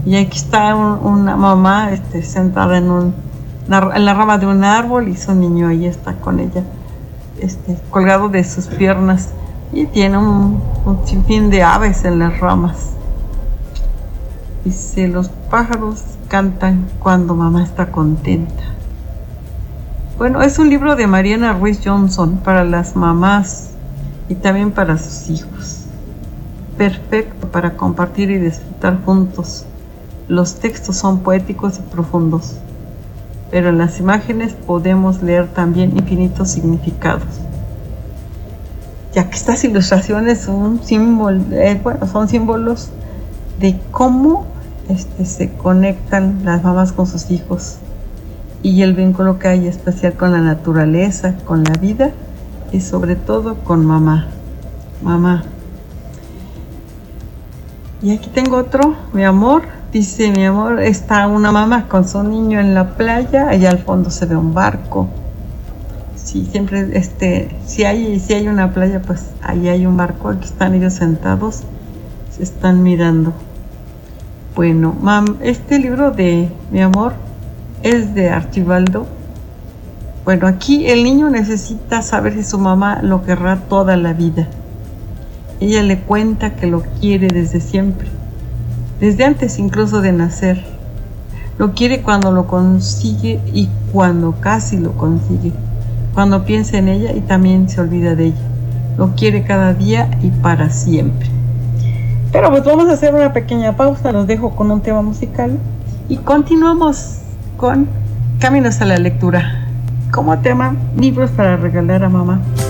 Y aquí está una mamá sentada en la rama de un árbol y su niño ahí está con ella, colgado de sus piernas, y tiene un sinfín de aves en las ramas. Dice, los pájaros cantan cuando mamá está contenta. Bueno, es un libro de Mariana Ruiz Johnson para las mamás y también para sus hijos. Perfecto para compartir y disfrutar juntos. Los textos son poéticos y profundos, pero en las imágenes podemos leer también infinitos significados. Ya que estas ilustraciones son son símbolos de cómo se conectan las mamás con sus hijos y el vínculo que hay especial con la naturaleza, con la vida y sobre todo con mamá. Y aquí tengo otro, mi amor. Dice, mi amor, está una mamá con su niño en la playa, allá al fondo se ve un barco. Sí, siempre, si hay una playa, pues ahí hay un barco, aquí están ellos sentados, se están mirando. Bueno, este libro de mi amor es de Archibaldo. Bueno, aquí el niño necesita saber si su mamá lo querrá toda la vida. Ella le cuenta que lo quiere desde siempre, desde antes incluso de nacer. Lo quiere cuando lo consigue y cuando casi lo consigue, cuando piensa en ella y también se olvida de ella. Lo quiere cada día y para siempre. Pero pues vamos a hacer una pequeña pausa, los dejo con un tema musical y continuamos con Caminos a la Lectura. Como tema, libros para regalar a mamá.